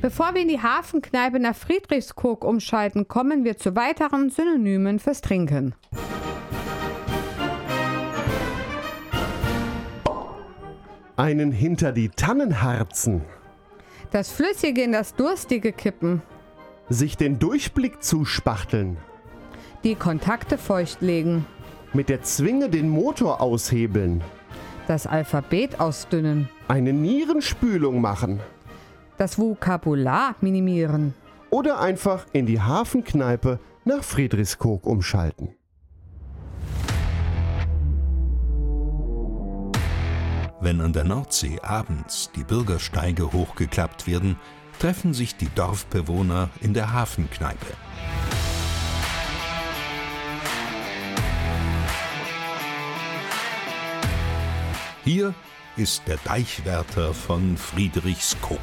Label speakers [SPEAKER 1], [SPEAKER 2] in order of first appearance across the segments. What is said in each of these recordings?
[SPEAKER 1] Bevor wir in die Hafenkneipe nach Friedrichskoog umschalten, kommen wir zu weiteren Synonymen fürs Trinken.
[SPEAKER 2] Einen hinter die Tannen harzen.
[SPEAKER 1] Das Flüssige in das Durstige kippen.
[SPEAKER 2] Sich den Durchblick zuspachteln.
[SPEAKER 1] Die Kontakte feuchtlegen.
[SPEAKER 2] Mit der Zwinge den Motor aushebeln.
[SPEAKER 1] Das Alphabet ausdünnen.
[SPEAKER 2] Eine Nierenspülung machen.
[SPEAKER 1] Das Vokabular minimieren.
[SPEAKER 2] Oder einfach in die Hafenkneipe nach Friedrichskoog umschalten.
[SPEAKER 3] Wenn an der Nordsee abends die Bürgersteige hochgeklappt werden, treffen sich die Dorfbewohner in der Hafenkneipe. Hier ist der Deichwärter von Friedrichskoog.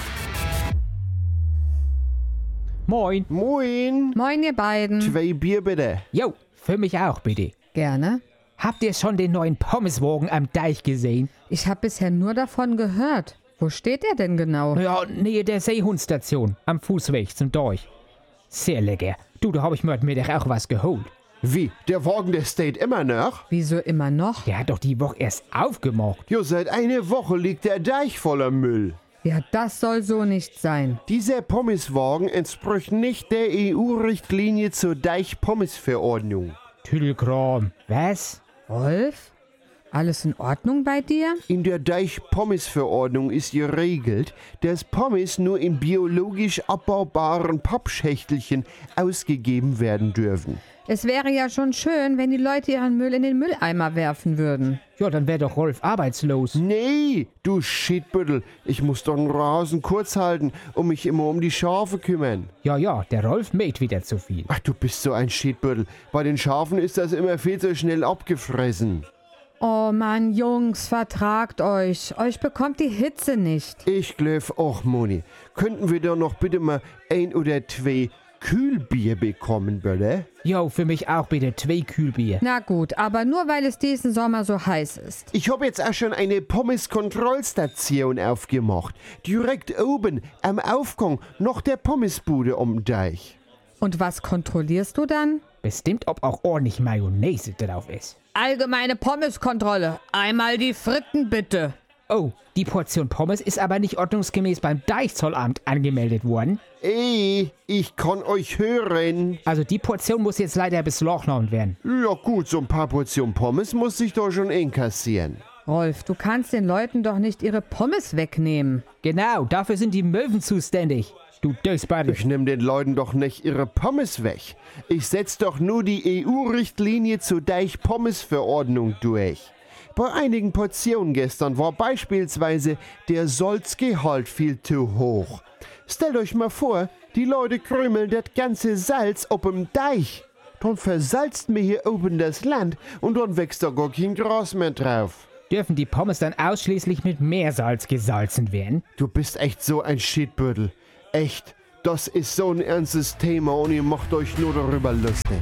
[SPEAKER 4] Moin.
[SPEAKER 2] Moin!
[SPEAKER 1] Moin, ihr beiden.
[SPEAKER 2] 2 Bier bitte.
[SPEAKER 4] Jo, für mich auch bitte.
[SPEAKER 1] Gerne.
[SPEAKER 4] Habt ihr schon den neuen Pommeswagen am Deich gesehen?
[SPEAKER 1] Ich habe bisher nur davon gehört. Wo steht er denn genau?
[SPEAKER 4] Ja, nähe der Seehundstation, am Fußweg zum Deich. Sehr lecker. Du, da hab ich mir heute Mittag auch was geholt.
[SPEAKER 2] Wie? Der Wagen, der steht immer noch?
[SPEAKER 1] Wieso immer noch?
[SPEAKER 4] Der hat doch die Woche erst aufgemacht.
[SPEAKER 2] Jo, seit einer Woche liegt der Deich voller Müll.
[SPEAKER 1] Ja, das soll so nicht sein.
[SPEAKER 2] Dieser Pommeswagen entspricht nicht der EU-Richtlinie zur Deich-Pommes-Verordnung.
[SPEAKER 4] Tüdelkram. Was?
[SPEAKER 1] Rolf? Alles in Ordnung bei dir?
[SPEAKER 2] In der Deich-Pommes-Verordnung ist geregelt, dass Pommes nur in biologisch abbaubaren Pappschächtelchen ausgegeben werden dürfen.
[SPEAKER 1] Es wäre ja schon schön, wenn die Leute ihren Müll in den Mülleimer werfen würden.
[SPEAKER 4] Ja, dann wär doch Rolf arbeitslos.
[SPEAKER 2] Nee, du Shitbüttel, ich muss doch den Rasen kurz halten und mich immer um die Schafe kümmern.
[SPEAKER 4] Ja, der Rolf mäht wieder zu viel.
[SPEAKER 2] Ach, du bist so ein Shitbüttel. Bei den Schafen ist das immer viel zu schnell abgefressen.
[SPEAKER 1] Oh Mann, Jungs, vertragt euch. Euch bekommt die Hitze nicht.
[SPEAKER 2] Ich glaub auch, Moni. Könnten wir doch noch bitte mal 1 oder 2 Kühlbier bekommen, bitte?
[SPEAKER 4] Jo, für mich auch bitte 2 Kühlbier.
[SPEAKER 1] Na gut, aber nur weil es diesen Sommer so heiß ist.
[SPEAKER 2] Ich hab jetzt auch schon eine Pommes-Kontrollstation aufgemacht. Direkt oben am Aufgang nach der Pommesbude um den Deich.
[SPEAKER 1] Und was kontrollierst du dann?
[SPEAKER 4] Bestimmt, ob auch ordentlich Mayonnaise drauf ist.
[SPEAKER 1] Allgemeine Pommeskontrolle. Einmal die Fritten bitte.
[SPEAKER 4] Oh, die Portion Pommes ist aber nicht ordnungsgemäß beim Deichzollamt angemeldet worden.
[SPEAKER 2] Ich kann euch hören.
[SPEAKER 4] Also die Portion muss jetzt leider beslagnamt werden.
[SPEAKER 2] Ja gut, so ein paar Portionen Pommes muss ich doch schon inkassieren.
[SPEAKER 1] Rolf, du kannst den Leuten doch nicht ihre Pommes wegnehmen.
[SPEAKER 4] Genau, dafür sind die Möwen zuständig. Du Dösbade.
[SPEAKER 2] Ich nehm den Leuten doch nicht ihre Pommes weg. Ich setz doch nur die EU-Richtlinie zur Deich-Pommes-Verordnung durch. Bei einigen Portionen gestern war beispielsweise der Salzgehalt viel zu hoch. Stellt euch mal vor, die Leute krümeln das ganze Salz auf dem Deich. Dann versalzt mir hier oben das Land und dann wächst da gar kein Gras mehr drauf.
[SPEAKER 4] Dürfen die Pommes dann ausschließlich mit Meersalz gesalzen werden?
[SPEAKER 2] Du bist echt so ein Shitbüttel. Echt, das ist so ein ernstes Thema und ihr macht euch nur darüber lustig.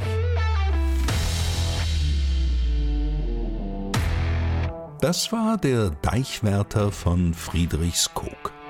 [SPEAKER 3] Das war der Deichwärter von Friedrichskoog.